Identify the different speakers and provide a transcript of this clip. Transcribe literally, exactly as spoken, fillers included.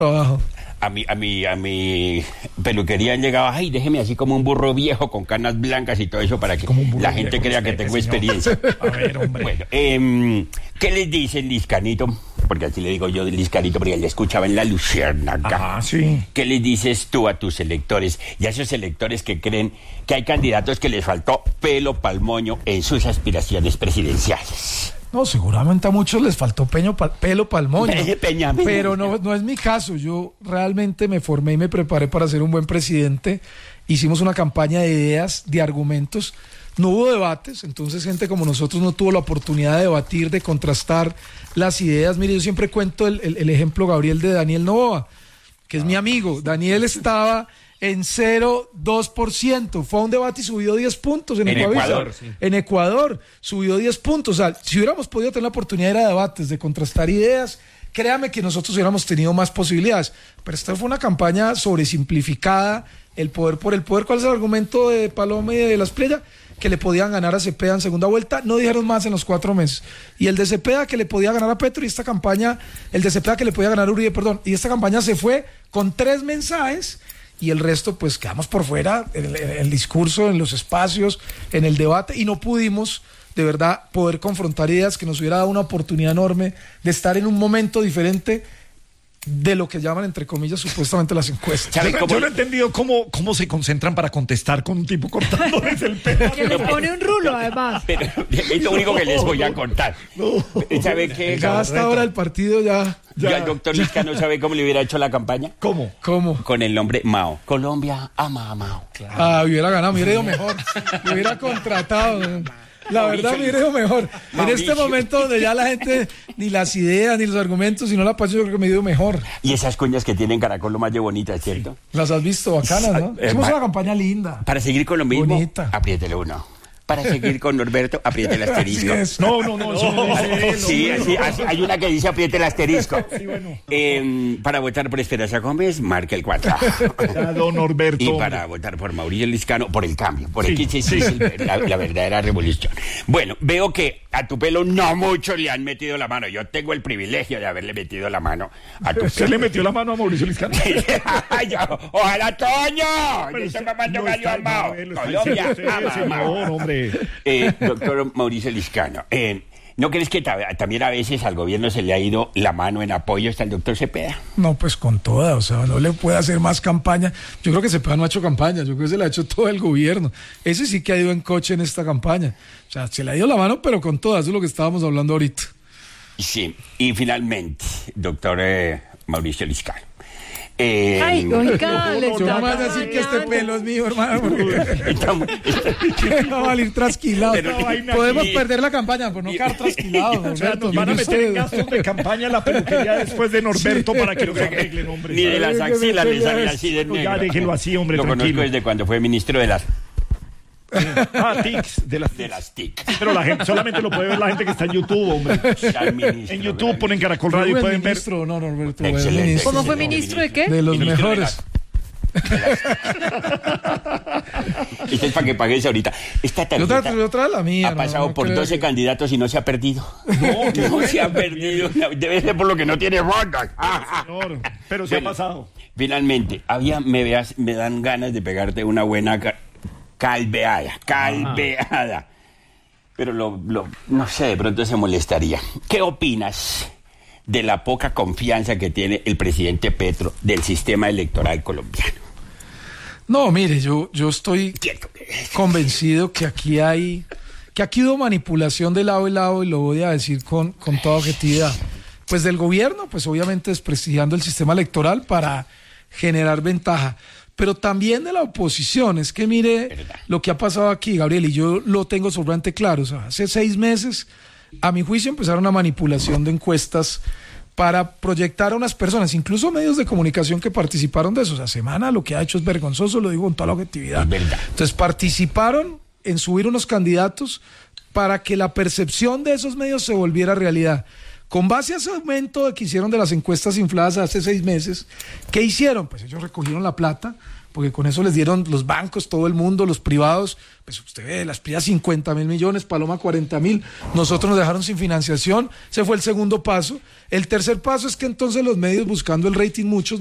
Speaker 1: trabajo.
Speaker 2: A mi, a mi, a mi peluquería han llegado, ay, déjeme así como un burro viejo con canas blancas y todo eso para que la gente
Speaker 3: viejo,
Speaker 2: crea que tengo
Speaker 3: señor.
Speaker 2: experiencia.
Speaker 3: A ver, hombre.
Speaker 2: Bueno, eh, ¿qué les dicen, Liscanito? Porque así le digo yo, Liscanito, porque él escuchaba en la Luciérnaga.
Speaker 3: Ah, sí.
Speaker 2: ¿Qué les dices tú a tus electores y a esos electores que creen que hay candidatos que les faltó pelo pa'l moño en sus aspiraciones presidenciales?
Speaker 1: No, seguramente a muchos les faltó peño pa, pelo pa'l moño.
Speaker 2: Peña, peña, peña.
Speaker 1: Pero no, no es mi caso. Yo realmente me formé y me preparé para ser un buen presidente. Hicimos una campaña de ideas, de argumentos. No hubo debates, entonces gente como nosotros no tuvo la oportunidad de debatir, de contrastar las ideas. Mire, yo siempre cuento el, el, el ejemplo, Gabriel, de Daniel Noboa, que es mi amigo. Daniel estaba en cero coma dos por ciento. Fue a un debate y subió diez puntos en,
Speaker 2: en
Speaker 1: Ecuador.
Speaker 2: Ecuador, sí.
Speaker 1: En Ecuador subió diez puntos. O sea, si hubiéramos podido tener la oportunidad de ir a debates, de contrastar ideas, créame que nosotros hubiéramos tenido más posibilidades. Pero esta fue una campaña sobresimplificada, el poder por el poder. ¿Cuál es el argumento de Paloma y de Las Playas? Que le podían ganar a Cepeda en segunda vuelta, no dijeron más en los cuatro meses. Y el de Cepeda que le podía ganar a Petro, y esta campaña, el de Cepeda que le podía ganar a Uribe, perdón, y esta campaña se fue con tres mensajes, y el resto pues quedamos por fuera, en el, en el discurso, en los espacios, en el debate, y no pudimos de verdad poder confrontar ideas que nos hubiera dado una oportunidad enorme de estar en un momento diferente de lo que llaman, entre comillas, supuestamente las encuestas.
Speaker 3: Yo, yo no he entendido cómo, cómo se concentran para contestar con un tipo cortándoles el pelo.
Speaker 4: Que le pone un rulo, además.
Speaker 2: Pero es lo único que les voy a contar.
Speaker 3: No.
Speaker 2: ¿Sabe qué?
Speaker 1: Ya hasta ahora el partido ya...
Speaker 2: Ya el doctor Liscano sabe cómo le hubiera hecho la campaña.
Speaker 3: ¿Cómo?
Speaker 1: ¿Cómo?
Speaker 2: Con el nombre Mao. Colombia ama a Mao. Claro.
Speaker 1: Ah, hubiera ganado, me hubiera ido mejor. Me hubiera contratado. La verdad, me hubiera ido mejor. En este momento donde ya la gente, ni las ideas, ni los argumentos, sino la pasión, yo creo que me dio mejor.
Speaker 2: Y esas cuñas que tienen Caracol lo más de bonitas, ¿cierto?
Speaker 1: Las has visto bacanas, ¿no?
Speaker 2: Eh,
Speaker 1: Hicimos
Speaker 2: ma-
Speaker 1: una campaña linda.
Speaker 2: Para seguir con lo mismo,
Speaker 1: Bonita.
Speaker 2: apriétele uno. Para seguir con Norberto, apriete el asterisco.
Speaker 1: Así es.
Speaker 3: No, no, no, eso no dice él,
Speaker 2: Sí,
Speaker 3: hombre.
Speaker 2: así, así, hay una que dice apriete el asterisco.
Speaker 3: Sí, bueno.
Speaker 2: Eh, para votar por Esperanza Gómez, marque el cuatro.
Speaker 3: Ya, don Norberto.
Speaker 2: Y para votar por Mauricio Liscano, por el cambio, por
Speaker 3: Sí,
Speaker 2: el que
Speaker 3: sí.
Speaker 2: la, la verdadera revolución. Bueno, veo que a tu pelo no mucho le han metido la mano. Yo tengo el privilegio de haberle metido la mano a tu
Speaker 3: ¿Usted
Speaker 2: pelo.
Speaker 3: le metió la mano a Mauricio Liscano?
Speaker 2: Yo, ojalá Toño.
Speaker 3: Pero
Speaker 2: Yo
Speaker 3: usted
Speaker 2: estoy mamando
Speaker 3: no
Speaker 2: gallo
Speaker 3: está-
Speaker 2: amado.
Speaker 3: no, él lo está
Speaker 2: Colombia
Speaker 3: diciendo usted,
Speaker 2: ama a
Speaker 3: señor,
Speaker 2: Mao.
Speaker 3: hombre.
Speaker 2: Eh, doctor Mauricio Liscano, eh, ¿no crees que ta- también a veces al gobierno se le ha ido la mano en apoyo hasta el doctor Cepeda?
Speaker 1: No, pues con toda, o sea, no le puede hacer más campaña. Yo creo que Cepeda no ha hecho campaña, yo creo que se la ha hecho todo el gobierno. Ese sí que ha ido en coche en esta campaña. O sea, se le ha ido la mano, pero con toda, eso es lo que estábamos hablando ahorita.
Speaker 2: Sí, y finalmente, doctor eh, Mauricio Liscano. Eh,
Speaker 4: Ay, oiga, le
Speaker 1: Yo no
Speaker 4: está
Speaker 1: me vas a decir que este
Speaker 4: dañando.
Speaker 1: pelo es mío, hermano, porque
Speaker 2: estamos-
Speaker 1: va a salir trasquilado.
Speaker 2: Pero-
Speaker 1: Podemos
Speaker 2: y-
Speaker 1: perder la campaña por no quedar trasquilados.
Speaker 3: O sea, nos van a meter en gastos de campaña en la peluquería después de Norberto para que nos arreglen, hombre.
Speaker 2: Ni de las
Speaker 1: Ay,
Speaker 2: axilas
Speaker 1: que
Speaker 2: le
Speaker 1: me
Speaker 2: sale
Speaker 1: peleas.
Speaker 2: así de
Speaker 3: No,
Speaker 2: negro.
Speaker 3: ya déjelo así, hombre,
Speaker 2: Lo
Speaker 3: tranquilo.
Speaker 2: conozco desde cuando fue ministro de las,
Speaker 3: Ah, tics de las
Speaker 2: de las T I C.
Speaker 3: Pero la gente solamente lo puede ver la gente que está en YouTube, hombre.
Speaker 2: Al ministro,
Speaker 3: En YouTube
Speaker 2: ¿verdad?
Speaker 3: ponen Caracol Radio y
Speaker 1: Buen
Speaker 3: pueden ver.
Speaker 1: ministro, no, Norberto, buen
Speaker 2: Excelente.
Speaker 1: ministro.
Speaker 4: ¿Cómo fue
Speaker 2: Excelente.
Speaker 4: ministro de qué?
Speaker 1: De los
Speaker 2: Ministro de
Speaker 1: mejores.
Speaker 2: Esto es para que pagues ahorita. Esta
Speaker 1: Yo
Speaker 2: tarjeta
Speaker 1: tra- yo trae la mía.
Speaker 2: ha
Speaker 1: no,
Speaker 2: pasado
Speaker 1: no
Speaker 2: por
Speaker 1: creo
Speaker 2: doce
Speaker 1: que-
Speaker 2: candidatos y no se ha perdido. No, no se ha perdido. Debe ser por lo que no tiene votos.
Speaker 3: Señor, pero se ha
Speaker 2: Bueno,
Speaker 3: pasado.
Speaker 2: Finalmente, había, me, veas, me dan ganas de pegarte una buena ca- calveada, calveada. Pero lo, lo, no sé, de pronto se molestaría. ¿Qué opinas de la poca confianza que tiene el presidente Petro del sistema electoral colombiano?
Speaker 1: No, mire, yo, yo estoy convencido que aquí hay, que aquí hubo manipulación de lado y lado, y lo voy a decir con, con toda objetividad. Pues del gobierno, pues obviamente desprestigiando el sistema electoral para generar ventaja, pero también de la oposición. Es que mire
Speaker 2: Verdad.
Speaker 1: lo que ha pasado aquí, Gabriel, y yo lo tengo sobrante claro. O sea, hace seis meses, a mi juicio, empezaron una manipulación de encuestas para proyectar a unas personas, incluso medios de comunicación que participaron de eso. O sea, Semana lo que ha hecho es vergonzoso, lo digo con toda la objetividad.
Speaker 2: Es verdad.
Speaker 1: Entonces participaron en subir unos candidatos para que la percepción de esos medios se volviera realidad. Con base a ese aumento que hicieron de las encuestas infladas hace seis meses, ¿qué hicieron? Pues ellos recogieron la plata, porque con eso les dieron los bancos, todo el mundo, los privados, pues usted ve, las privadas cincuenta mil millones, Paloma cuarenta mil, nosotros nos dejaron sin financiación, ese fue el segundo paso. El tercer paso es que entonces los medios, buscando el rating, muchos